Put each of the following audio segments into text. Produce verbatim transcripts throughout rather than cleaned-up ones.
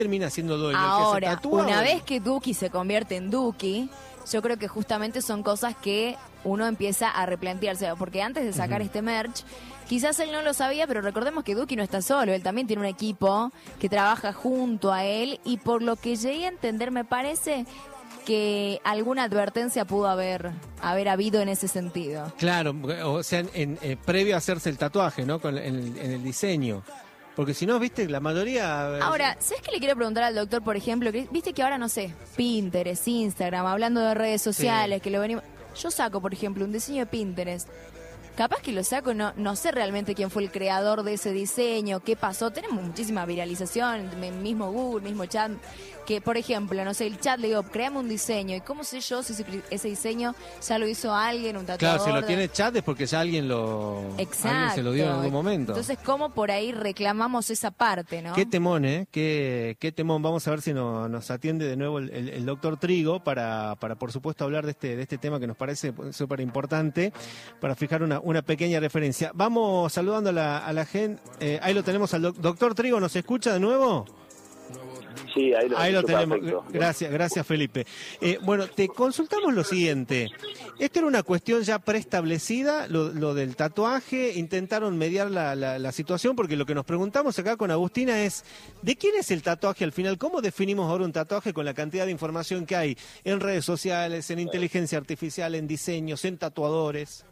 termina siendo dueño? Ahora, ¿El que se tatúa una o... vez que Duki se convierte en Duki, yo creo que justamente son cosas que uno empieza a replantearse, porque antes de sacar uh-huh. este merch, quizás él no lo sabía, pero recordemos que Duki no está solo, él también tiene un equipo que trabaja junto a él, y por lo que llegué a entender, me parece que alguna advertencia pudo haber haber habido en ese sentido. Claro, o sea, en, en, eh, previo a hacerse el tatuaje, ¿no? Con, en, el, en el diseño. Porque si no, viste, la mayoría... Ahora, ¿sabes qué le quiero preguntar al doctor, por ejemplo? Que, viste que ahora, no sé, Pinterest, Instagram, hablando de redes sociales, sí. que lo venimos... Yo saco, por ejemplo, un diseño de Pinterest. Capaz que lo saco, no no sé realmente quién fue el creador de ese diseño, qué pasó. Tenemos muchísima viralización, mismo Google, mismo chat. Que, por ejemplo, no sé, el chat le digo, créame un diseño. ¿Y cómo sé yo si ese, ese diseño ya lo hizo alguien, un tatuador? Claro, si lo tiene chat es porque ya alguien lo Exacto. alguien se lo dio en algún momento. Entonces, ¿cómo por ahí reclamamos esa parte, no? Qué temón, ¿eh? Qué, qué temón. Vamos a ver si no, nos atiende de nuevo el, el, el doctor Trigo para, para, por supuesto, hablar de este, de este tema que nos parece súper importante, para fijar una, una pequeña referencia. Vamos saludando a la, a la gente. Eh, ahí lo tenemos al doc, doctor Trigo. ¿Nos escucha de nuevo? Sí, ahí lo, ahí lo tenemos. Perfecto. Gracias, gracias Felipe. Eh, bueno, te consultamos lo siguiente. ¿Esto era una cuestión ya preestablecida, lo, lo del tatuaje? ¿Intentaron mediar la, la, la situación? Porque lo que nos preguntamos acá con Agustina es, ¿de quién es el tatuaje al final? ¿Cómo definimos ahora un tatuaje con la cantidad de información que hay en redes sociales, en inteligencia artificial, en diseños, en tatuadores?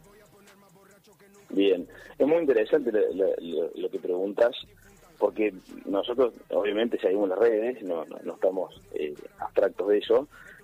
Bien, es muy interesante lo, lo, lo que preguntas, porque nosotros obviamente seguimos las redes, no, no, no estamos eh, abstractos de eso,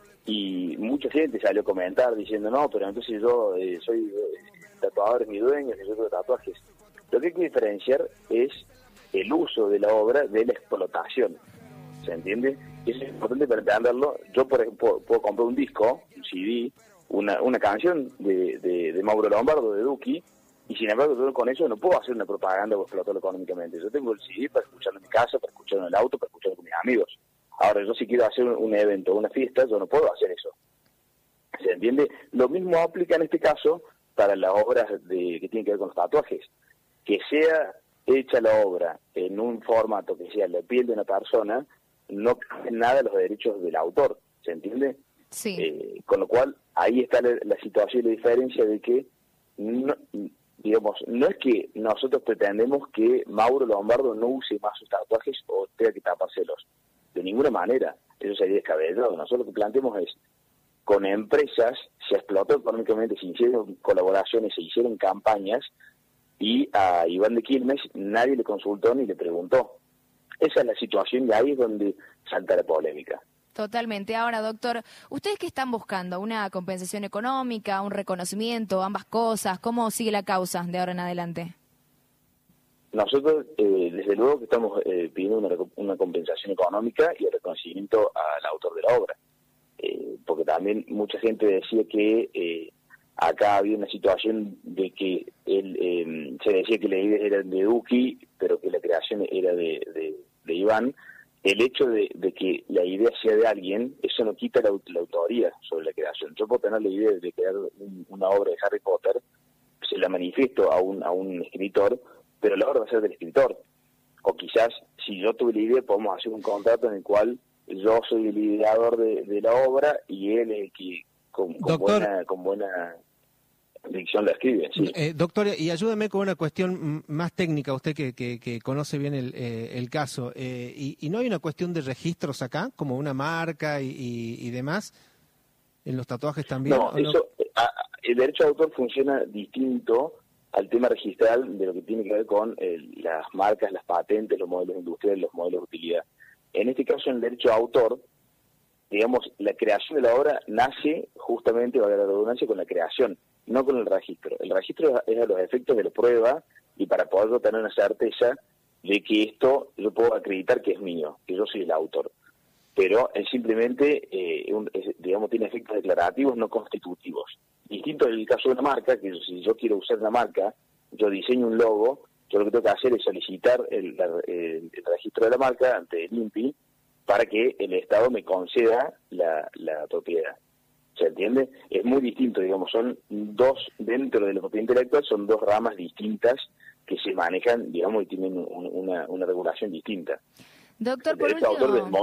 y mucha gente salió a comentar diciendo, no, pero entonces yo eh, soy eh, tatuador, es mi dueño, yo tengo tatuajes. Lo que hay que diferenciar es el uso de la obra de la explotación, ¿se entiende? Y eso es importante para entenderlo. Yo, por ejemplo, puedo comprar un disco, un C D, una, una canción de, de, de Mauro Lombardo, de Duki, y sin embargo yo con eso no puedo hacer una propaganda o explotarlo económicamente. Yo tengo el C D para escucharlo en mi casa, para escucharlo en el auto, para escucharlo con mis amigos. Ahora, yo si quiero hacer un evento o una fiesta, yo no puedo hacer eso. ¿Se entiende? Lo mismo aplica en este caso para las obras de, que tienen que ver con los tatuajes. Que sea hecha la obra en un formato que sea la piel de una persona, no cambia nada los derechos del autor. ¿Se entiende? Sí. Eh, con lo cual, ahí está la, la situación y la diferencia de que no... digamos, no es que nosotros pretendemos que Mauro Lombardo no use más sus tatuajes o tenga que tapárselos. De ninguna manera, eso sería descabellado. Nosotros lo que planteamos es, con empresas se explotó económicamente, se hicieron colaboraciones, se hicieron campañas, y a Iván de Quilmes nadie le consultó ni le preguntó. Esa es la situación y ahí es donde salta la polémica. Totalmente. Ahora, doctor, ¿ustedes qué están buscando? ¿Una compensación económica, un reconocimiento, ambas cosas? ¿Cómo sigue la causa de ahora en adelante? Nosotros, eh, desde luego que estamos eh, pidiendo una, una compensación económica y el reconocimiento al autor de la obra. Eh, porque también mucha gente decía que eh, acá había una situación de que él, eh, se decía que las ideas eran de Duki, pero que la creación era de, de, de Iván. El hecho de, de que la idea sea de alguien, eso no quita la, la autoría sobre la creación. Yo puedo tener la idea de crear un, una obra de Harry Potter, se la manifiesto a un, a un escritor, pero la obra va a ser del escritor. O quizás, si yo tuve la idea, podemos hacer un contrato en el cual yo soy el ideador de, de la obra y él es el que con, con buena... Con buena dicción la escribe, sí. Eh, doctor, y ayúdeme con una cuestión más técnica, usted que, que, que conoce bien el, eh, el caso. Eh, y, ¿Y no hay una cuestión de registros acá, como una marca y, y, y demás? ¿En los tatuajes también? No, eso, no? A, el derecho de autor funciona distinto al tema registral de lo que tiene que ver con eh, las marcas, las patentes, los modelos industriales, los modelos de utilidad. En este caso, en el derecho de autor, digamos, la creación de la obra nace justamente, valga la redundancia, con la creación, no con el registro. El registro es a los efectos de la prueba y para poder tener una certeza de que esto yo puedo acreditar que es mío, que yo soy el autor. Pero es simplemente, eh, un, es, digamos, tiene efectos declarativos, no constitutivos. Distinto en el caso de una marca, que si yo quiero usar una marca, yo diseño un logo, yo lo que tengo que hacer es solicitar el, el, el registro de la marca ante el INPI para que el Estado me conceda la, la propiedad. ¿Se entiende? Es muy distinto, digamos, son dos, dentro de la propiedad intelectual, son dos ramas distintas que se manejan, digamos, y tienen un, una, una regulación distinta. Doctor, por último...